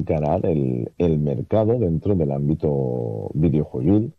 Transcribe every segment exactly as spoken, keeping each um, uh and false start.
encarar el, el mercado dentro del ámbito videojueguil,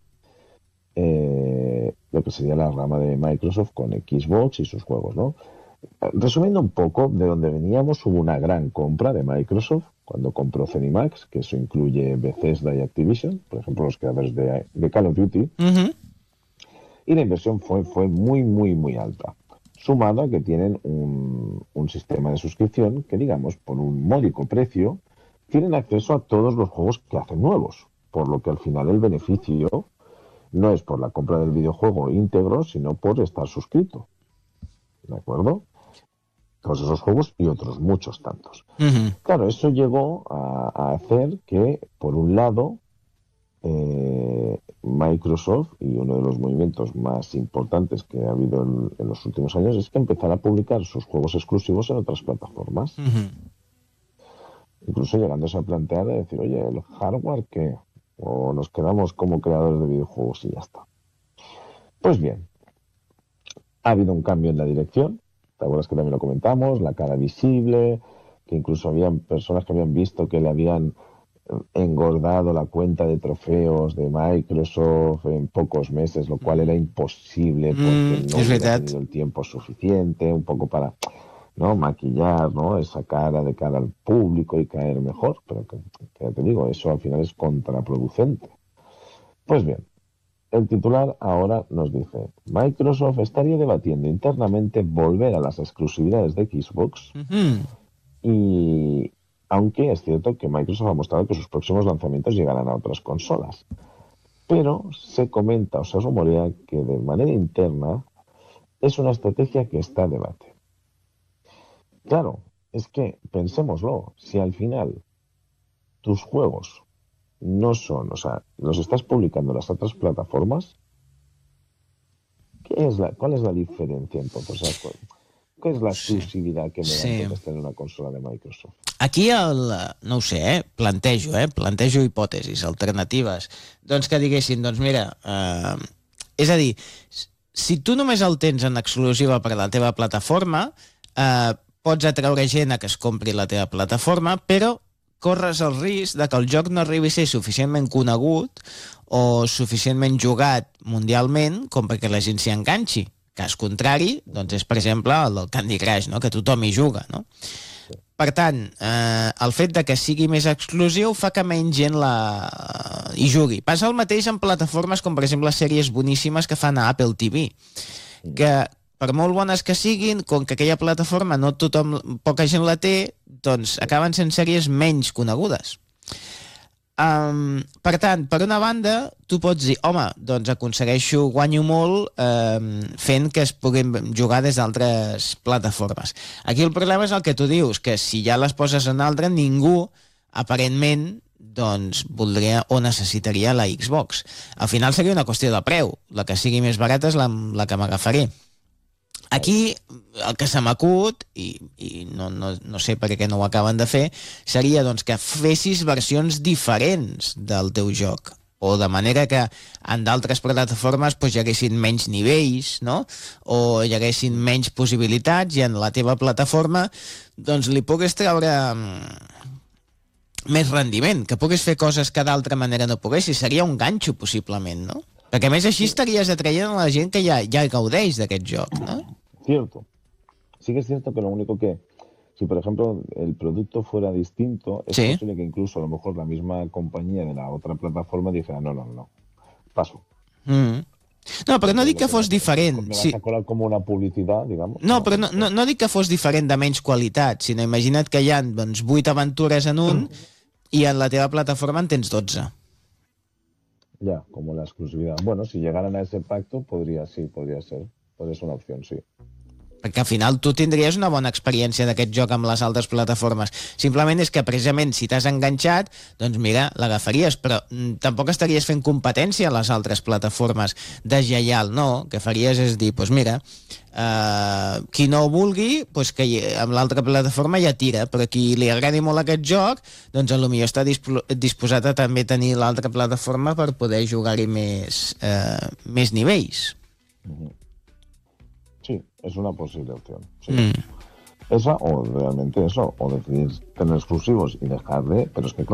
eh, lo que sería la rama de Microsoft con Xbox y sus juegos, ¿no? Resumiendo un poco de dónde veníamos, hubo una gran compra de Microsoft cuando compró Zenimax, que eso incluye Bethesda y Activision, por ejemplo, los creadores de, de Call of Duty, Uh-huh. y la inversión fue, fue muy, muy, muy alta. Sumado a que tienen un, un sistema de suscripción que, digamos, por un módico precio, tienen acceso a todos los juegos que hacen nuevos, por lo que al final el beneficio no es por la compra del videojuego íntegro, sino por estar suscrito. ¿De acuerdo? Todos esos juegos y otros muchos tantos. Uh-huh. Claro, eso llegó a, a hacer que, por un lado, eh, Microsoft, y uno de los movimientos más importantes que ha habido en, en los últimos años, es que empezara a publicar sus juegos exclusivos en otras plataformas. Uh-huh. Incluso llegándose a plantear de decir, oye, ¿el hardware qué? O nos quedamos como creadores de videojuegos y ya está. Pues bien, ha habido un cambio en la dirección. ¿Te acuerdas que también lo comentamos? La cara visible, que incluso habían personas que habían visto que le habían engordado la cuenta de trofeos de Microsoft en pocos meses, lo cual era imposible porque Mm, no és hubiera veritat. tenido el tiempo suficiente, un poco para, ¿no?, maquillar, ¿no?, esa cara de cara al público y caer mejor, pero que, que ya te digo, eso al final es contraproducente. Pues bien, el titular ahora nos dice: Microsoft estaría debatiendo internamente volver a las exclusividades de Xbox, Uh-huh. y aunque es cierto que Microsoft ha mostrado que sus próximos lanzamientos llegarán a otras consolas. Pero se comenta o se rumorea que de manera interna es una estrategia que está a debate. Claro, es que pensémoslo, si al final tus juegos no son, o sea, los estás publicando en las otras plataformas, ¿qué es la, ¿cuál es la diferencia entonces? O sea, ¿cuál, ¿qué es la Sí. exclusividad que me da Sí. entonces tener una consola de Microsoft? Aquí, el, no ho sé, eh? plantejo, eh? plantejo hipòtesis, alternatives. Doncs que diguessin, doncs mira, eh, és a dir, si tu només el tens en exclusiva per a la teva plataforma, eh, pots atraure gent a que es compri la teva plataforma, però corres el risc de que el joc no arribi a ser suficientment conegut o suficientment jugat mundialment com perquè la gent s'hi enganxi. Cas contrari, doncs és, per exemple, el del Candy Crush, no?, que tothom hi juga, no? Per tant, eh, el fet de que sigui més exclusiu fa que menys gent la... hi jugui. Passa el mateix en plataformes com, per exemple, sèries boníssimes que fan a Apple T V, que per molt bones que siguin, com que aquella plataforma no tothom, poca gent la té, doncs acaben sent sèries menys conegudes. Um, per tant, per una banda, tu pots dir, home, doncs aconsegueixo, guanyo molt um, fent que es puguin jugar des d'altres plataformes. Aquí el problema és el que tu dius, que si ja les poses en altra, ningú, aparentment, doncs voldria o necessitaria la Xbox. Al final seria una qüestió de preu. La que sigui més barata és la, la que m'agafaré. Aquí el que se m'acut, i, i no, no, no sé per què no ho acaben de fer, seria doncs, que fessis versions diferents del teu joc, o de manera que en d'altres plataformes doncs, hi haguessin menys nivells, no? O hi haguessin menys possibilitats, i en la teva plataforma doncs, li puguis treure més rendiment, que puguis fer coses que d'altra manera no poguessis. Seria un ganxo, possiblement, no? Perquè a més així estaries atraient a la gent que ja, ja gaudeix d'aquest joc, no? Cierto. Sí que es cierto que lo único que, si por ejemplo el producto fuera distinto, es Sí. posible que incluso a lo mejor la misma compañía de la otra plataforma dijera, no, no, no, paso. Mm. No, però no dic que fos diferent. Me vas Sí. a colar como una publicidad, digamos. No, però no, no, no dic que fos diferent de menys qualitat, sinó imagina't que hi ha doncs, vuit aventures en un i en la teva plataforma en tens dotze. Ya, como la exclusividad. Bueno, si llegaran a ese pacto, podría, sí, podría ser. Podría ser una opción, sí. Perquè al final tu tindries una bona experiència d'aquest joc amb les altres plataformes. Simplement és que precisament si t'has enganxat, doncs mira, l'agafaries, però mm, tampoc estaries fent competència a les altres plataformes deslleial, no? Que faries és dir, doncs mira, eh, qui no ho vulgui, doncs que hi, amb l'altra plataforma ja tira, però qui li agradi molt aquest joc, doncs potser està dispo- disposat a també tenir l'altra plataforma per poder jugar-hi més, eh, més nivells. Uh-huh. Sí, es una posible opción. Sí. Mm. Esa o realmente eso, o decidir tener exclusivos y dejar de... Pero es que